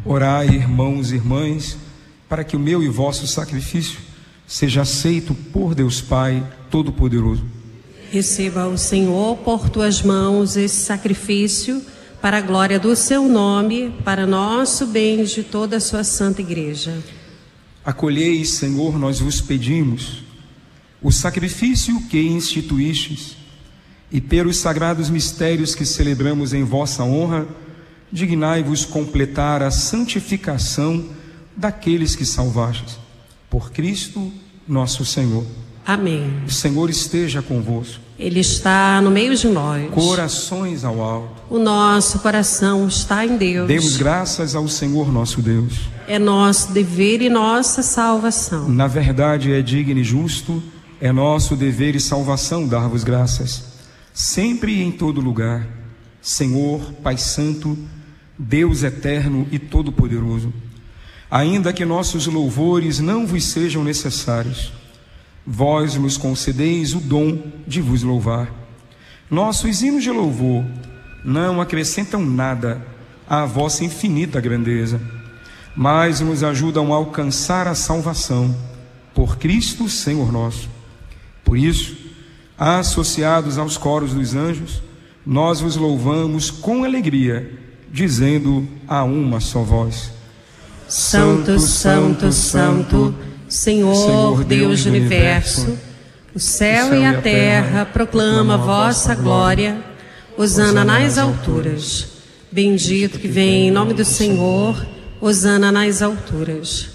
Orai, irmãos e irmãs, para que o meu e vosso sacrifício seja aceito por Deus Pai Todo-Poderoso. Receba o Senhor por tuas mãos esse sacrifício, para a glória do seu nome, para nosso bem de toda a sua santa igreja. Acolhei, Senhor, nós vos pedimos, o sacrifício que instituístes, e pelos sagrados mistérios que celebramos em vossa honra, dignai-vos completar a santificação daqueles que salvastes. Por Cristo nosso Senhor. Amém. O Senhor esteja convosco. Ele está no meio de nós. Corações ao alto. O nosso coração está em Deus. Demos graças ao Senhor nosso Deus. É nosso dever e nossa salvação. Na verdade é digno e justo, é nosso dever e salvação dar-vos graças, sempre e em todo lugar, Senhor, Pai Santo, Deus eterno e todo-poderoso. Ainda que nossos louvores não vos sejam necessários, vós nos concedeis o dom de vos louvar. Nossos hinos de louvor não acrescentam nada à vossa infinita grandeza, mas nos ajudam a alcançar a salvação por Cristo Senhor nosso. Por isso, associados aos coros dos anjos, nós vos louvamos com alegria, dizendo a uma só voz: Santo, Santo, Santo, Senhor Deus do universo, o céu e a terra proclamam a vossa glória. Hosana nas alturas. Bendito que vem em nome do Senhor. Hosana nas alturas.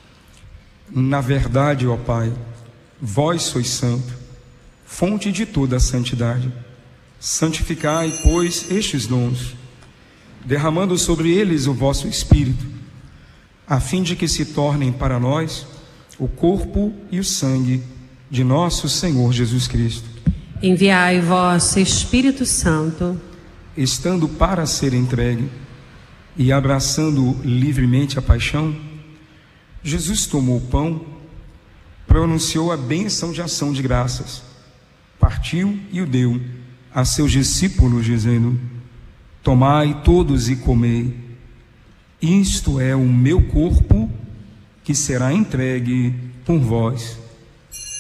Na verdade, ó Pai, vós sois santo, fonte de toda a santidade. Santificai, pois, estes dons, derramando sobre eles o vosso Espírito, a fim de que se tornem para nós o corpo e o sangue de nosso Senhor Jesus Cristo. Enviai vosso Espírito Santo, estando para ser entregue e abraçando livremente a paixão, Jesus tomou o pão, pronunciou a bênção de ação de graças, partiu e o deu a seus discípulos, dizendo: tomai todos e comei, isto é o meu corpo, que será entregue por vós.